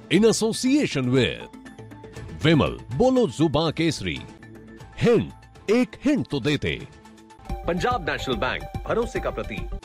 in association with विमल, बोलो जुबां Kesari. Hint, एक hint तो देते। पंजाब नेशनल बैंक, भरोसे का प्रतीक।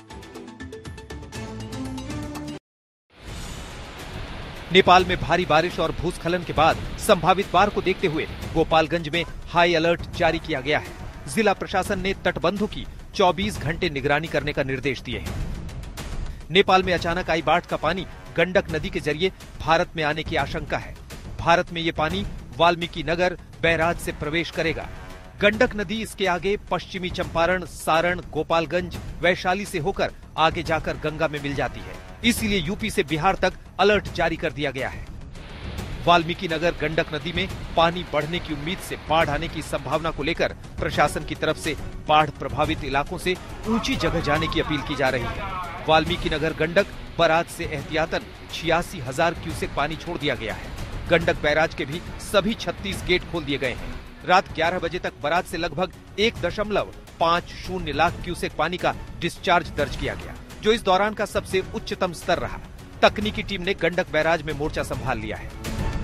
नेपाल में भारी बारिश और भूस्खलन के बाद संभावित बाढ़ को देखते हुए गोपालगंज में हाई अलर्ट जारी किया गया है। जिला प्रशासन ने तटबंधों की 24 घंटे निगरानी करने का निर्देश दिए हैं। नेपाल में अचानक आई बाढ़ का पानी गंडक नदी के जरिए भारत में आने की आशंका है। भारत में ये पानी वाल्मीकि नगर बैराज से प्रवेश करेगा। गंडक नदी इसके आगे पश्चिमी चंपारण, सारण, गोपालगंज, वैशाली से होकर आगे जाकर गंगा में मिल जाती है। इसीलिए यूपी से बिहार तक अलर्ट जारी कर दिया गया है। वाल्मीकि नगर गंडक नदी में पानी बढ़ने की उम्मीद से बाढ़ आने की संभावना को लेकर प्रशासन की तरफ से बाढ़ प्रभावित इलाकों से ऊंची जगह जाने की अपील की जा रही है। वाल्मीकि नगर गंडक बराज से एहतियातन 86,000 क्यूसेक पानी छोड़ दिया गया है। गंडक बैराज के भी सभी 36 गेट खोल दिए गए हैं। रात 11 बजे तक बराज से लगभग 1.50 लाख क्यूसेक पानी का डिस्चार्ज दर्ज किया गया, जो इस दौरान का सबसे उच्चतम स्तर रहा। तकनीकी टीम ने गंडक बैराज में मोर्चा संभाल लिया है।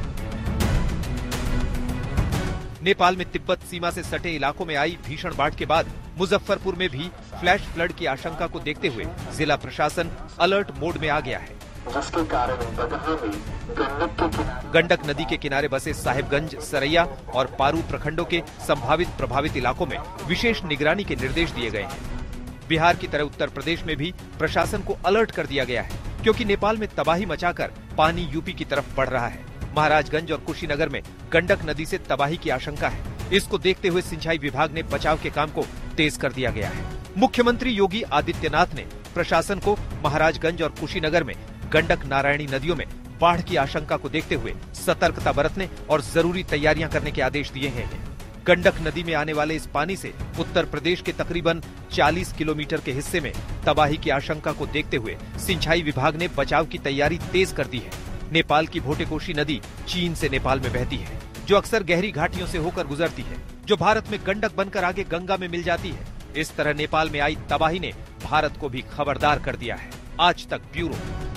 नेपाल में तिब्बत सीमा से सटे इलाकों में आई भीषण बाढ़ के बाद मुजफ्फरपुर में भी फ्लैश फ्लड की आशंका को देखते हुए जिला प्रशासन अलर्ट मोड में आ गया है। जिसके कारण गंडक नदी के किनारे बसे साहिबगंज, सरैया और पारू प्रखंडों के संभावित प्रभावित इलाकों में विशेष निगरानी के निर्देश दिए गए हैं। बिहार की तरह उत्तर प्रदेश में भी प्रशासन को अलर्ट कर दिया गया है, क्योंकि नेपाल में तबाही मचाकर पानी यूपी की तरफ बढ़ रहा है। महाराजगंज और कुशीनगर में गंडक नदी से तबाही की आशंका है। इसको देखते हुए सिंचाई विभाग ने बचाव के काम को तेज कर दिया गया है। मुख्यमंत्री योगी आदित्यनाथ ने प्रशासन को महाराजगंज और कुशीनगर में गंडक नारायणी नदियों में बाढ़ की आशंका को देखते हुए सतर्कता बरतने और जरूरी तैयारियां करने के आदेश दिए हैं। गंडक नदी में आने वाले इस पानी से उत्तर प्रदेश के तकरीबन 40 किलोमीटर के हिस्से में तबाही की आशंका को देखते हुए सिंचाई विभाग ने बचाव की तैयारी तेज कर दी है। नेपाल की भोटेकोशी नदी चीन से नेपाल में बहती है, जो अक्सर गहरी घाटियों से होकर गुजरती है, जो भारत में गंडक बनकर आगे गंगा में मिल जाती है। इस तरह नेपाल में आई तबाही ने भारत को भी खबरदार कर दिया है। आज तक ब्यूरो।